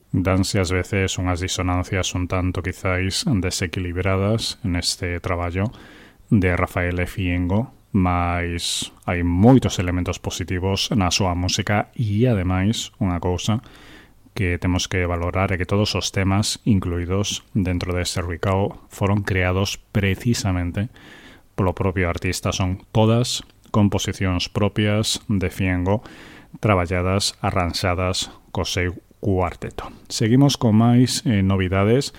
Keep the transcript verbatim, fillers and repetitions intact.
danse ás veces unhas disonancias un tanto quizáis desequilibradas neste traballo de Rafael Fiengo, mas hai moitos elementos positivos na súa música e, ademais, unha cousa que temos que valorar é que todos os temas incluídos dentro deste Recao foron creados precisamente polo propio artista. Son todas composicións propias de Fiengo, traballadas, arranxadas co seu cuarteto. Seguimos con máis eh, novidades